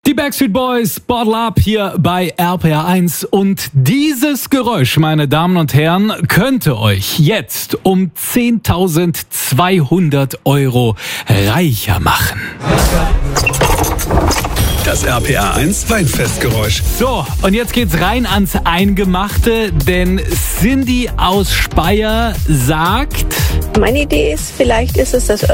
Die Backstreet Boys, Bottle Up hier bei RPR 1 und dieses Geräusch, meine Damen und Herren, könnte euch jetzt um 10.200 € reicher machen. Das RPR 1 Weinfestgeräusch. So, und jetzt geht's rein ans Eingemachte, denn Cindy aus Speyer sagt... Meine Idee ist, vielleicht ist es das